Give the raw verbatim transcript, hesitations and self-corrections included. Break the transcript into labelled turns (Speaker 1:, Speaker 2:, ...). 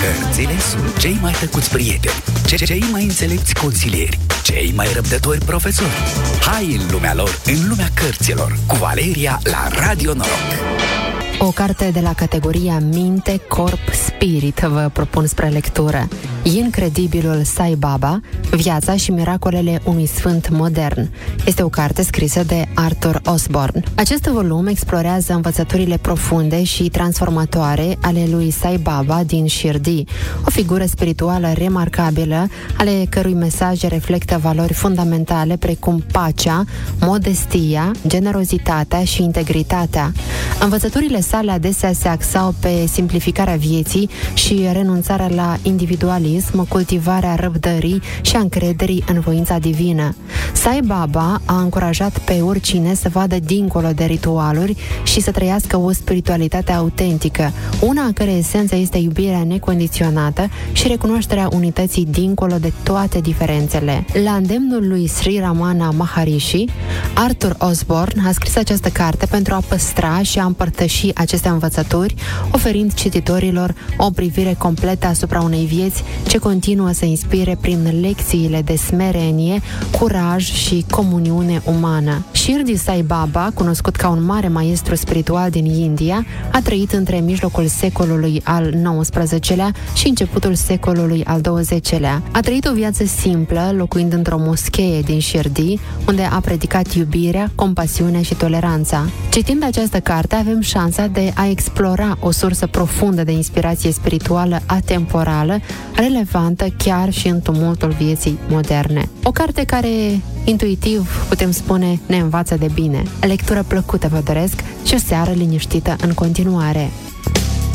Speaker 1: Cărțile sunt cei mai tăcuți prieteni, cei mai înțelepți consilieri, cei mai răbdători profesori. Hai în lumea lor, în lumea cărților, cu Valeria la Radio Noroc.
Speaker 2: O carte de la categoria Minte, Corp, Spirit vă propun spre lectură. Incredibilul Sai Baba, viața și miracolele unui sfânt modern. Este o carte scrisă de Arthur Osborne. Acest volum explorează învățăturile profunde și transformatoare ale lui Sai Baba din Shirdi, o figură spirituală remarcabilă, ale cărui mesaje reflectă valori fundamentale precum pacea, modestia, generozitatea și integritatea. Învățăturile sale adesea se axau pe simplificarea vieții și renunțarea la individualism, cultivarea răbdării și a încrederii în voința divină. Sai Baba a încurajat pe oricine să vadă dincolo de ritualuri și să trăiască o spiritualitate autentică, una a cărei esență este iubirea necondiționată și recunoașterea unității dincolo de toate diferențele. La îndemnul lui Sri Ramana Maharishi, Arthur Osborne a scris această carte pentru a păstra și a împărtăși aceste învățături, oferind cititorilor o privire completă asupra unei vieți ce continuă să inspire prin lecțiile de smerenie, curaj și comuniune umană. Shirdi Sai Baba, cunoscut ca un mare maestru spiritual din India, a trăit între mijlocul secolului al nouăsprezecelea și începutul secolului al douăzecelea. A trăit o viață simplă, locuind într-o moschee din Shirdi, unde a predicat iubirea, compasiunea și toleranța. Citind această carte, avem șansa de a explora o sursă profundă de inspirație spirituală atemporală, relevantă chiar și în tumultul vieții moderne. O carte care, intuitiv, putem spune, ne învață de bine. Lectură plăcută vă doresc și o seară liniștită în continuare.